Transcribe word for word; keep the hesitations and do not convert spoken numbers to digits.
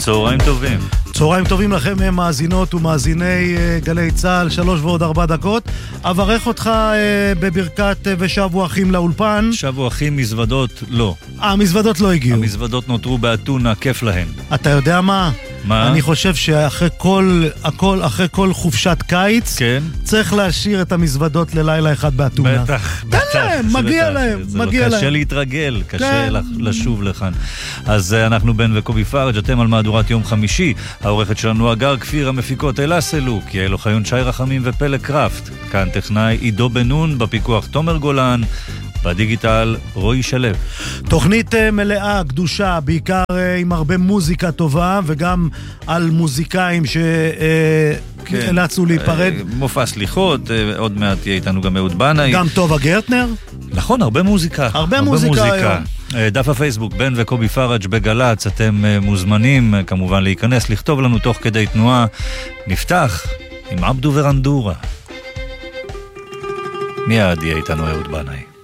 צהריים טובים. צהריים טובים לכם, מאזינות ומאזיני גלי צהל, שלוש ועוד ארבע דקות. אברך אותך בברכת ושבו אחים לאולפן. שבו אחים, מזוודות לא. אה, המזוודות לא הגיעו. המזוודות נותרו באתונה, כיף להן. אתה יודע מה? מה? אני חושב שאחרי כל, הכל, אחרי כל חופשת קיץ, כן? צריך להשאיר את המזוודות ללילה אחד באתונה. בטח, תן בטח. להם, מגיע להם, מגיע להם. קשה להתרגל, קשה כן. לשוב לכאן. אז אנחנו בן וקובי פארג', אתם על מהדורת יום חמישי. העורכת שלנו אגר כפיר, המפיקות אלה סלוק, יעל אוחיון, שי רחמים ופלג קראפט. כאן טכנאי עידו בנון, בפיקוח תומר גולן, בדיגיטל רועי שלו. תוכנית מלאה, קדושה, בעיקר עם הרבה מוזיקה טובה, וגם על מוזיקאים שנאלצו להיפרד. מופע סליחות, עוד מעט תהיה איתנו גם אהוד בנאי. גם טובה גרטנר. נכון, הרבה מוזיקה. הרבה מוזיקה היום. דף הפייסבוק, בן וקובי פארג' בגלץ, אתם מוזמנים כמובן להיכנס, לכתוב לנו תוך כדי תנועה. נפתח עם עבדו ורנדורה. מיד יהיה איתנו אהוד בנאי.